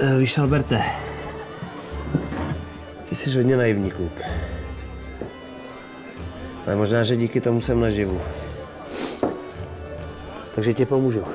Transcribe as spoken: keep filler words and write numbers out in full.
Víš, Alberte, ty jsi hodně naivní kluk. Ale možná, že díky tomu jsem naživu. Takže ti pomůžu.